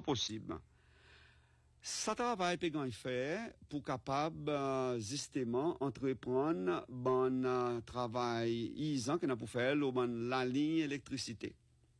possible. Ça travail pégan fait pour capable justement entreprendre bon travail isant que n'a pour faire la ligne électricité.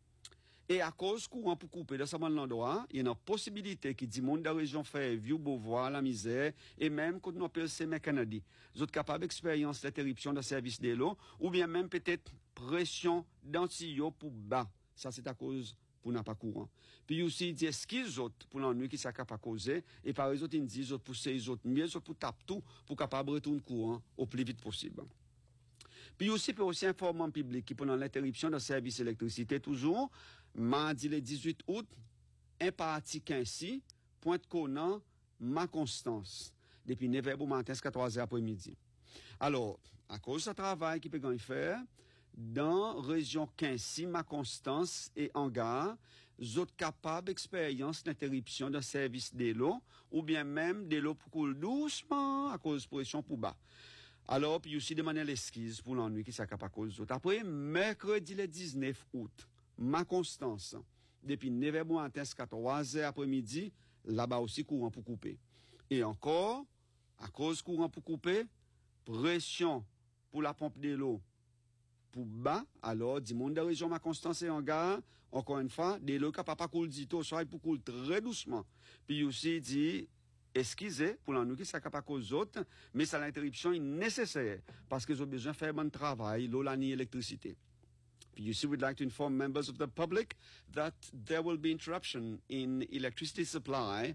Et à cause courant pour couper dans ce l'endroit, il y a une possibilité qui dit monde de la région fait vieux Beauvoir, la misère, et même quand nous appelons ces Canadi. Vous êtes capable d'expérience d'interruption de service de l'eau, ou bien même peut-être pression dans tuyau pour bas. Ça, c'est à cause pour n'a pas courant. Puis aussi, il dit, est-ce qu'ils autres, pour l'ennui qui s'est capable causer, et par les autres, ils disent, pour ces autres, mieux, pour taper tout, pour capable retourner courant au plus vite possible. Puis aussi, peut aussi informer le public qui pendant l'interruption de service d'électricité, toujours, mardi le 18 août, imparti 15, Pointe Conan, Ma Constance, depuis 9h au matin jusqu'à 3h après-midi. Alors, à cause de ce travail qui peut gagner faire, dans région 15, Ma Constance et Hangar, vous êtes capables d'expérience d'interruption de service de l'eau, ou bien même de l'eau pour couler doucement à cause de pression pour bas. Alors, puis aussi demander l'esquisse pour l'ennui qui s'accapare à cause d'autres. Après, mercredi le 19 août, Ma Constance, depuis 9h matin jusqu'à 3h après-midi, là-bas aussi courant pour couper. Et encore, à cause courant pour couper, pression pour la pompe de l'eau pour bas, alors, du monde de la région Ma Constance et Hangar, encore une fois, de l'eau qui pas coule dito, soit pour couler très doucement. Puis aussi dit, excusez pour l'ennui qui s'accapare à cause autres, mais ça l'interruption est nécessaire parce qu'ils ont besoin de faire bon travail, l'eau, la nuit, électricité. You see, we'd like to inform members of the public that there will be interruption in electricity supply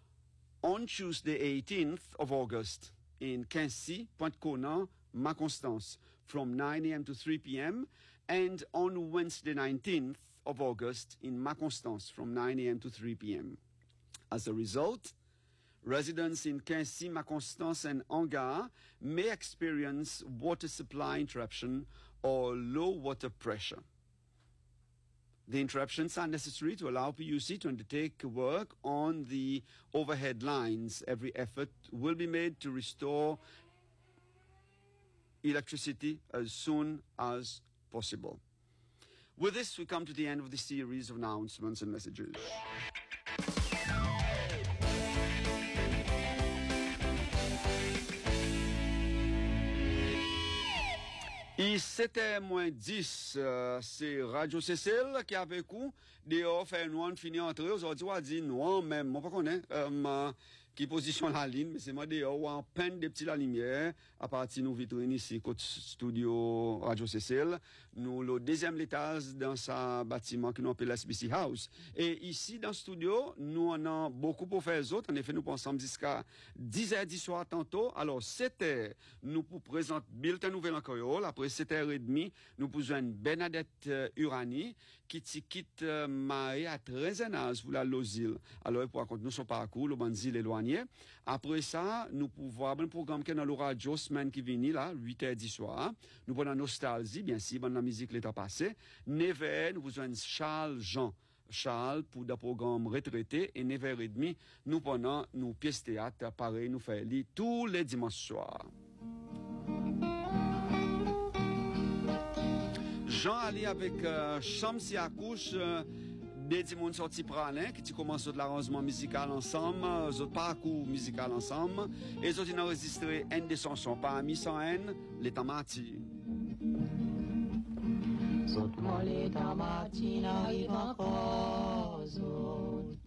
on Tuesday 18th of August in Quincy, Pointe Conan, Ma Constance, from 9 a.m. to 3 p.m. and on Wednesday 19th of August in Ma Constance from 9 a.m. to 3 p.m. As a result, residents in Quincy, Ma Constance and Hangar may experience water supply interruption or low water pressure. The interruptions are necessary to allow PUC to undertake work on the overhead lines. Every effort will be made to restore electricity as soon as possible. With this, we come to the end of the series of announcements and messages. Et 7h-10, c'est Radio Cécile qui avec vous. Dehors, fait nous fini entrer. Aujourd'hui, on dit non, même, moi, pas connaître, qui positionne la ligne, mais c'est moi dehors, où on peint des petits la lumière, à partir de nos vitrines ici, côté studio Radio Cécile. Nous, le deuxième étage dans ce bâtiment qui nous appelle SBC House. Et ici, dans le studio, nous en avons beaucoup pour faire les autres. En effet, nous pensons jusqu'à 10h du soir tantôt. Alors, 7h, nous pour présenter Bulletin Nouvelle en Creole. Après 7h30, nous posons une Bernadette Urani, qui quitte mariée à 13 ans pour la Lozil. Alors, pour raconter nous son parcours, le bandit l'éloigné. Après ça, nous pouvons avoir un programme qui est dans le radio semaine qui vient là, 8h du soir. Nous prenons nostalgie, bien sûr, dans la musique l'état passé. 9h, nous besoin Charles pour des programmes retraités et 9h30, nous prenons nos pièces théâtre, pareil, nous faisons lire tous les dimanches soirs. Jean allé avec Chamsi Akouche, des dimanches sortis pralin, qui commencent de l'arrangement musical ensemble, autres parcours musical ensemble, et ils ont enregistré un des chansons parmi sans haine, les Tamati. Zot mo les Tamati n'arrive encore, zot.